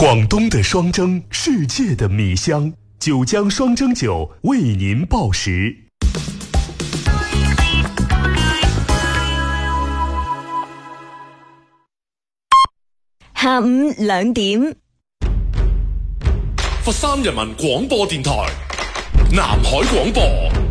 广东的双蒸，世界的米香，九江双蒸酒为您报时。 下午2點， 佛山人民廣播電台南海廣播。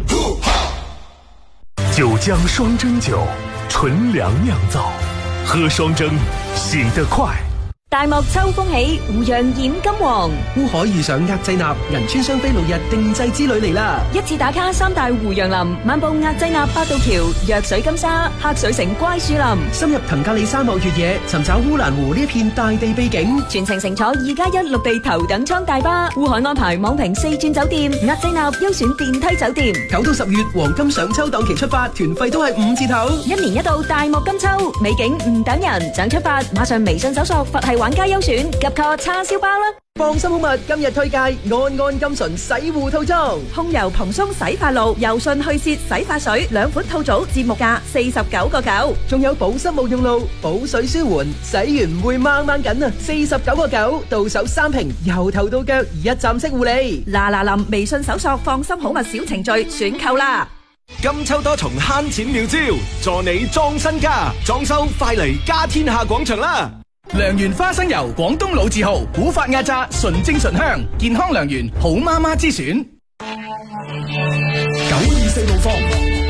九江雙蒸酒，純糧釀造，喝雙蒸醒得快。 大漠秋風起，湖洋染金黃。 烏海遇上額濟納銀川雙飛6日定製之旅嚟啦！ 一次打卡3大湖洋林，漫步額濟納八道橋、藥水金沙、黑水城乖樹林， 深入騰格里沙漠越野，尋找烏蘭湖呢一片大地秘境。 全程乘坐2+1陸地頭等艙大巴，烏海安排網評4轉酒店，額濟納優選電梯酒店。 9到10月黃金上秋檔期出發，團費都係5折頭。 一年一度大漠金秋，美景唔等人，想出發馬上微信搜索佛系玩家優選，急 call 叉燒包啦！ 放心好物今日推介安安金純洗護套裝， 控油蓬鬆洗髮露、柔順去屑洗髮水2款套組，節目價49.9， 仲有保濕沐用露、補水舒緩，洗完唔會掹掹緊啊！49.9，到手3瓶，由頭到腳一站式護理。 嗱臨微信搜索放心好物小程序選購啦！ 金秋多重慳錢妙招，助你裝身家，裝修快嚟家天下廣場啦！ 良緣花生油，廣東老字號，古法壓榨，純正純香，健康良緣，好媽媽之選。924路況。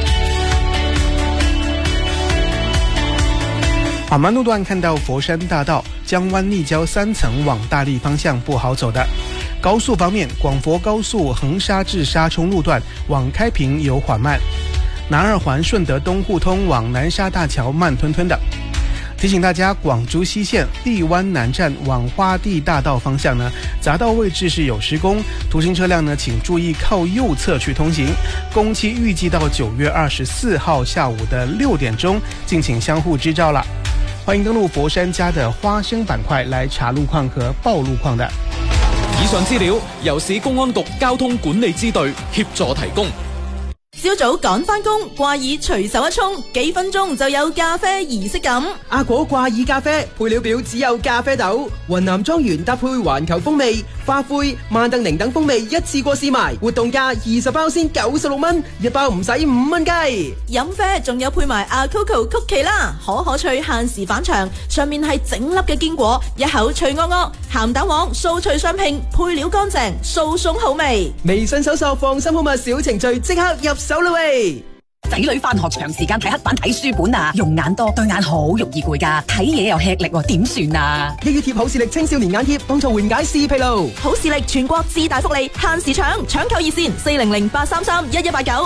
好慢路段看到佛山大道江湾立交3层往大利方向不好走的。高速方面，广佛高速横沙至沙冲路段往开平有缓慢，南2环顺德东互通往南沙大桥慢吞吞的。提醒大家，广珠西线荔湾南站往花地大道方向呢，匝道位置是有施工，途行车辆呢，请注意靠右侧去通行。工期预计到9月24号下午的6點鐘，敬請相互支招啦。歡迎登錄佛山家的花生板塊來查路況和報路況的。 以上資料由市公安局交通管理支隊協助提供。 朝早趕返工，掛耳隨手一沖，幾分鐘就有咖啡儀式感。 阿果掛耳咖啡配料表只有咖啡豆、雲南莊園搭配環球風味、花灰、曼特寧等風味一次過試埋，活動價20包先96蚊，一包唔使5蚊雞。 飲啡仲有配埋阿 Coco 曲奇啦，可脆限時返場，上面係整粒嘅堅果，一口脆噏噏，鹹蛋黃酥脆相拼，配料乾淨，酥鬆好味。 微信搜索放心好物小程序，即刻入手啦喂！ 仔女返學長時間睇黑板睇書本啊，用眼多對眼好容易攰㗎，睇嘢又吃力喎，點算啊？ 1月貼好視力青少年眼貼，幫助緩解視疲勞。 好視力全國自大福利，限時搶購熱線400-833-1189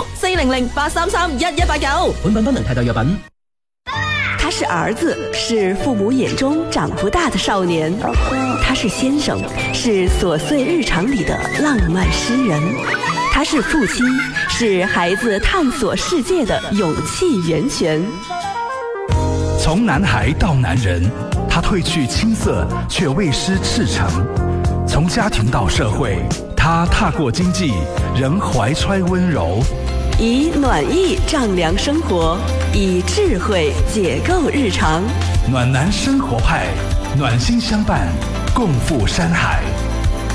400-833-1189。 本品不能替代藥品。 他是兒子，是父母眼中長不大的少年；他是先生，是瑣碎日常裡的浪漫詩人；他是父親，是孩子探索世界的勇氣源泉。 從男孩到男人，他褪去青澀，卻未失赤誠；從家庭到社會，他踏過經濟，仍懷揣溫柔。 以暖意丈量生活，以智慧解構日常。 暖男生活派，暖心相伴，共赴山海。